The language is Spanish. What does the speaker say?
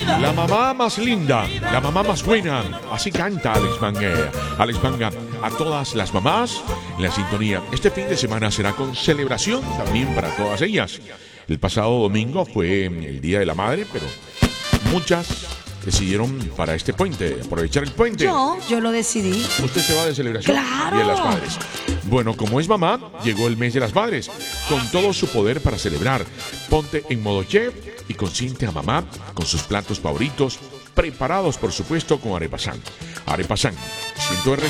La mamá más linda, la mamá más buena. Así canta Alex Manga. Alex Manga, a todas las mamás en la sintonía. Este fin de semana será con celebración también para todas ellas. El pasado domingo fue el Día de la Madre, pero muchas decidieron para este puente, aprovechar el puente. Yo lo decidí. Usted se va de celebración. ¡Claro! Día de las Madres. Bueno, como es mamá, llegó el mes de las madres, con todo su poder para celebrar. Ponte en modo chef y consiente a mamá con sus platos favoritos, preparados por supuesto con Arepasan. Arepasan, 100